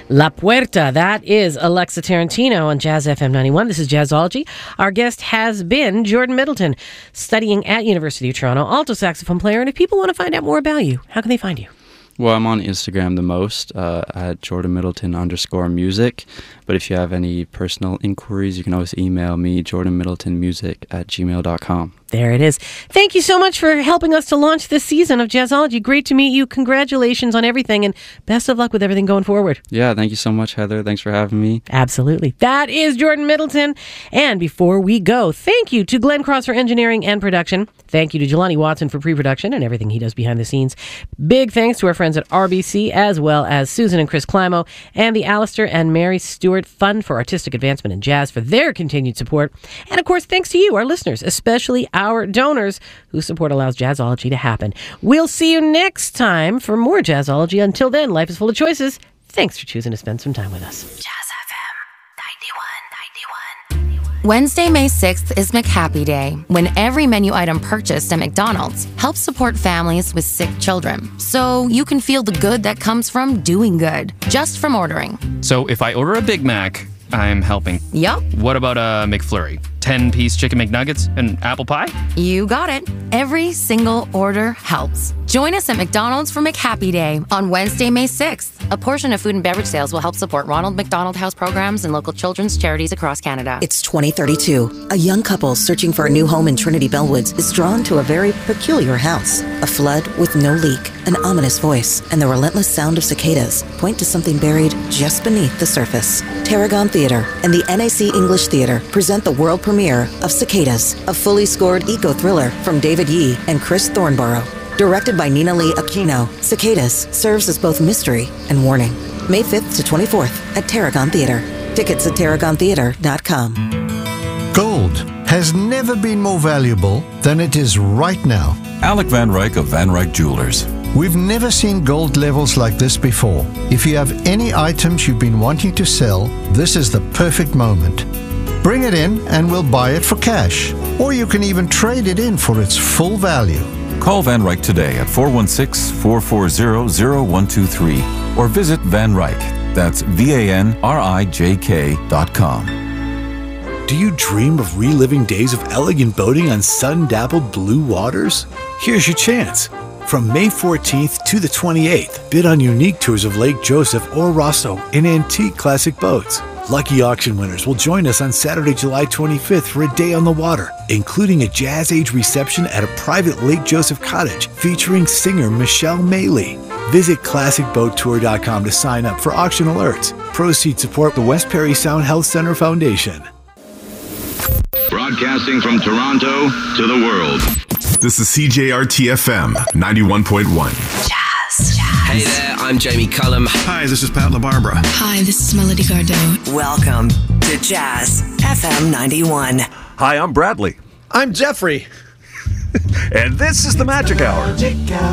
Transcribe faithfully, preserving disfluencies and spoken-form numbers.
La Puerta. That is Alexa Tarantino on Jazz F M ninety-one. This is Jazzology. Our guest has been Jordan Middleton, studying at University of Toronto, alto saxophone player. And if people want to find out more about you, how can they find you? Well, I'm on Instagram the most, uh, at Jordan Middleton underscore music. But if you have any personal inquiries, you can always email me, jordan middleton music at gmail dot com. There it is. Thank you so much for helping us to launch this season of Jazzology. Great to meet you. Congratulations on everything, and best of luck with everything going forward. Yeah, thank you so much, Heather. Thanks for having me. Absolutely. That is Jordan Middleton. And before we go, thank you to Glenn Cross for engineering and production. Thank you to Jelani Watson for pre-production and everything he does behind the scenes. Big thanks to our friends at R B C, as well as Susan and Chris Climo, and the Alistair and Mary Stewart Fund for Artistic Advancement in Jazz for their continued support. And of course, thanks to you, our listeners, especially our donors whose support allows Jazzology to happen. We'll see you next time for more Jazzology. Until then, life is full of choices. Thanks for choosing to spend some time with us. Jazz F M ninety-one, ninety-one. Wednesday, May sixth is McHappy Day, when every menu item purchased at McDonald's helps support families with sick children. So you can feel the good that comes from doing good, just from ordering. So if I order a Big Mac, I'm helping. Yup. What about a McFlurry? ten-piece chicken McNuggets and apple pie? You got it. Every single order helps. Join us at McDonald's for McHappy Day on Wednesday, May sixth. A portion of food and beverage sales will help support Ronald McDonald House programs and local children's charities across Canada. It's twenty thirty-two. A young couple searching for a new home in Trinity Bellwoods is drawn to a very peculiar house. A flood with no leak, an ominous voice, and the relentless sound of cicadas point to something buried just beneath the surface. Tarragon Theatre and the N A C English Theatre present the world premiere of Cicadas, a fully scored eco-thriller from David Yee and Chris Thornborough. Directed by Nina Lee Aquino, Cicadas serves as both mystery and warning. May fifth to twenty-fourth at Tarragon Theatre. Tickets at tarragon theatre dot com. Gold has never been more valuable than it is right now. Alec Van Ryk of Van Ryk Jewelers. We've never seen gold levels like this before. If you have any items you've been wanting to sell, this is the perfect moment. Bring it in and we'll buy it for cash. Or you can even trade it in for its full value. Call Van Ryk today at four one six, four four zero, zero one two three or visit Van Ryk. That's V A N R I J K dot com. Do you dream of reliving days of elegant boating on sun-dappled blue waters? Here's your chance. From May fourteenth to the twenty-eighth, bid on unique tours of Lake Joseph or Rosso in antique classic boats. Lucky auction winners will join us on Saturday, July twenty-fifth for a day on the water, including a Jazz Age reception at a private Lake Joseph cottage featuring singer Michelle Maley. Visit classic boat tour dot com to sign up for auction alerts. Proceeds support the West Perry Sound Health Center Foundation. Broadcasting from Toronto to the world. This is C J R T F M ninety-one point one. Jazz. Jazz. Hey there, I'm Jamie Cullum. Hi, this is Pat LaBarbera. Hi, this is Melody Gardot. Welcome to Jazz F M ninety-one. Hi, I'm Bradley. I'm Jeffrey. And this is the Magic Hour.